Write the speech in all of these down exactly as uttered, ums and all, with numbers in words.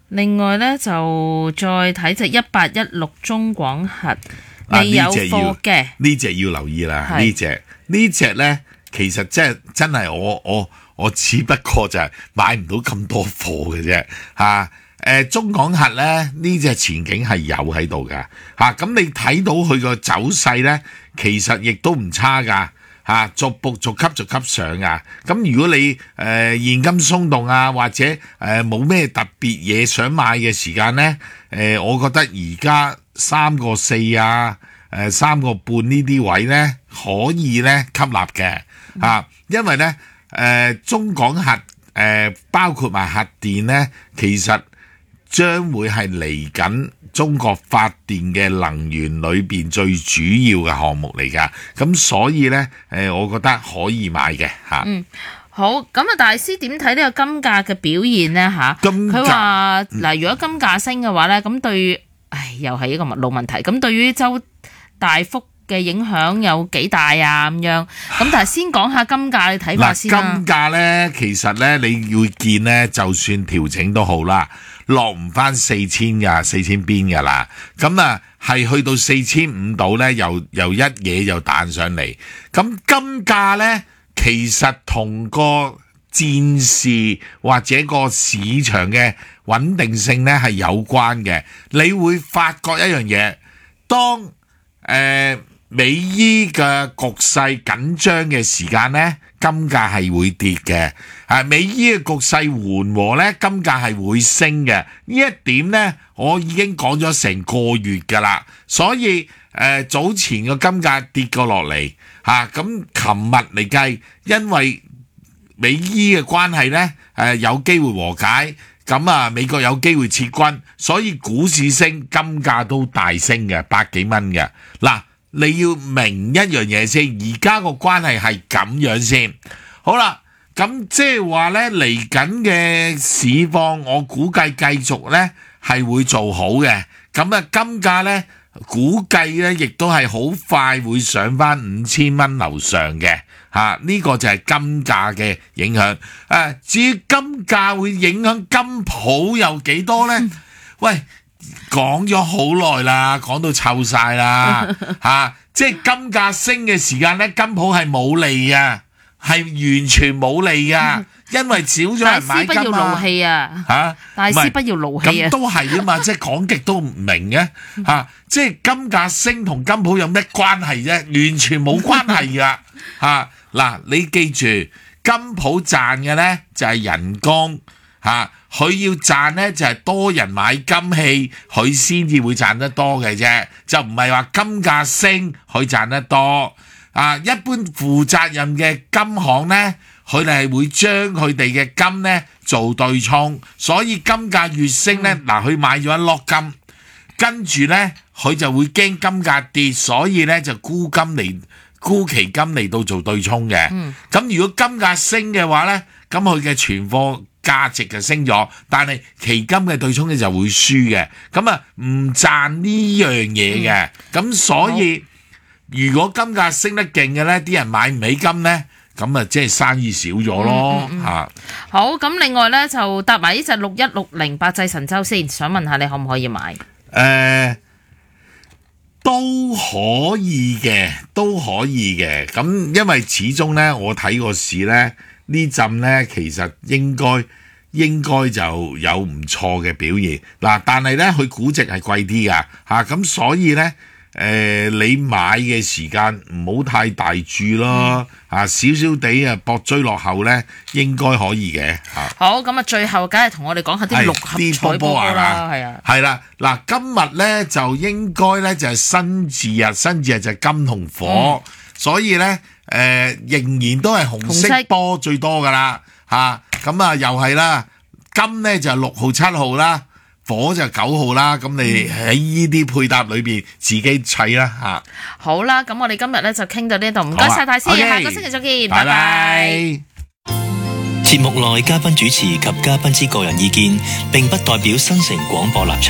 另外咧就再睇隻一八一六中廣核未有貨嘅， 呢隻要留意啦。呢隻呢隻咧，其實真係真係我我我只不過就係買唔到咁多貨嘅啫嚇。誒中廣核咧呢隻前景係有喺度㗎嚇。咁你睇到佢個走勢咧，其實亦都唔差㗎。嚇，逐步逐級逐級上啊！咁如果你誒、呃、現金鬆動啊，或者誒冇咩特別嘢想買嘅時間咧，誒、呃、我覺得而家三個四啊，誒三個半呢啲位咧可以咧吸納嘅嚇、啊，因為咧誒、呃、中廣核誒、呃、包括埋核電咧，其實將會係嚟緊中國發電嘅能源裏邊最主要嘅項目嚟㗎，咁所以呢，誒，我覺得可以買嘅嚇。 嗯，好，咁啊，大師點睇呢個金價嘅表現呢？嚇？ 金價佢話嗱，如果金價升嘅話呢，咁對，唉，又係一個老問題。咁對於周大福嘅影響有幾大啊？咁樣，咁但係先講下金價你睇法先啦。 金價呢，其實呢，你要見呢，就算調整都好啦。落唔翻四千噶，四千邊噶啦，咁啊係去到四千五度咧，又又一嘢又彈上嚟。咁金價咧，其實同個戰事或者個市場嘅穩定性咧係有關嘅。你會發覺一樣嘢，當誒、呃、美伊嘅局勢緊張嘅時間咧，金價係會跌嘅。啊，美伊嘅局勢緩和咧，金價係會升嘅。呢一點咧，我已經講咗成個月㗎啦。所以誒、呃，早前個金價跌過落嚟嚇，咁琴日嚟計，因為美伊嘅關係咧，誒、呃、有機會和解，咁啊美國有機會撤軍，所以股市升，金價都大升嘅，百幾蚊嘅。嗱，你要明一樣嘢先，而家個關係係咁樣先。好啦。咁即係話咧，嚟緊嘅市況，我估計繼續咧係會做好嘅。咁啊，金價咧估計咧，亦都係好快會上翻五千蚊樓上嘅嚇。呢個就係金價嘅影響。誒，至於金價會影響金鋪有幾多咧？喂，講咗好耐啦，講到臭晒啦嚇。即係金價升嘅時間咧，金鋪係冇利嘅。係完全冇利噶，因為少咗人買金啊！大師不要怒氣啊！嚇，大師不要怒氣啊！咁都係啊嘛，即係講極都唔明嘅嚇，即係金價升同金鋪有咩關係啫？完全冇關係噶嚇。嗱，你記住，金鋪賺嘅咧就係人工嚇，佢要賺咧就係多人買金器，佢先至會賺得多嘅啫，就唔係話金價升佢賺得多。啊，一般負責任嘅金行呢，佢哋係會將佢哋嘅金呢做對沖，所以金價越升呢，嗱、嗯，佢買咗一粒金，跟住呢，佢就會驚金價跌，所以呢就沽金嚟沽期金嚟到做對沖嘅。咁、嗯、如果金價升嘅話呢，咁佢嘅存貨價值就升咗，但係期金嘅對沖呢就會輸嘅，咁啊唔賺呢樣嘢嘅，咁、嗯、所以。如果金價升得勁嘅咧，啲人買唔起金咧，咁啊即係生意少咗咯嚇、嗯嗯嗯。 好，咁另外咧就搭埋呢隻六一六零百濟神州先，想問下你可唔可以買？誒、 呃，都可以嘅，都可以嘅。咁因為始終咧，我睇個市咧呢陣咧，其實應該應該就有唔錯嘅表現嗱，但係咧佢估值係貴啲噶嚇，咁、啊、所以咧。誒、呃，你買嘅時間唔好太大注咯，嗯、啊，少少地啊，搏追落後咧，應該可以嘅嚇、啊。 好，咁啊，最後梗係同我哋講下啲六合彩波啦，係啊， 係啦，嗱，今日咧就應該咧就係新字日，新字日就係金同火，嗯、所以咧誒、呃、仍然都係紅色波最多噶啦嚇，咁啊又係啦，金咧就係六號七號啦。火就九號啦，咁你喺呢啲配搭裏邊自己砌啦嚇。 好啦，咁我哋今日咧就傾到呢度，唔該晒大師，啊 okay，下個星期再見，拜拜。 節目內嘉賓主持及嘉賓之個人意見並不代表新城廣播立場。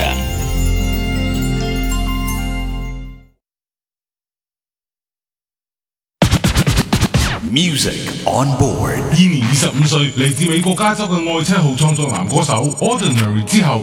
Music on board。 現年二十五歲，嚟自美國加州嘅愛車號創作男歌手 Ordinary 之後。